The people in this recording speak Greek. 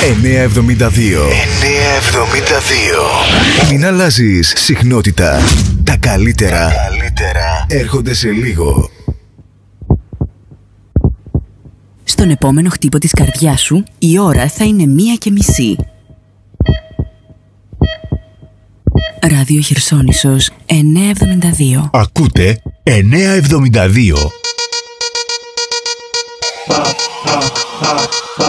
972. Μην αλλάζεις συχνότητα. Τα καλύτερα έρχονται σε λίγο. Στον επόμενο χτύπο της καρδιάς σου, η ώρα θα είναι 1:30. Ράδιο Χερσόνησος 972. Ακούτε 972.